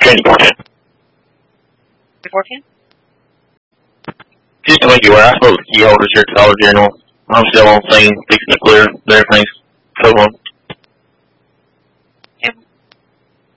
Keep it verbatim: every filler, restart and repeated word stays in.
Trinity four ten. four ten? Just to make you aware, I spoke with the key holders here at Dollar General. I'm still on scene, fixing to clear. Everything's total